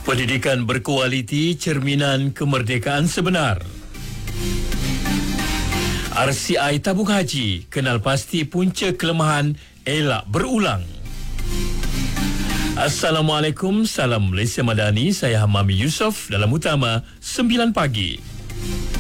Pendidikan berkualiti cerminan kemerdekaan sebenar. RCI tabung haji, kenal pasti punca kelemahan, elak berulang. Assalamualaikum, salam Malaysia Madani, saya Hamami Yusof dalam Utama 9 pagi.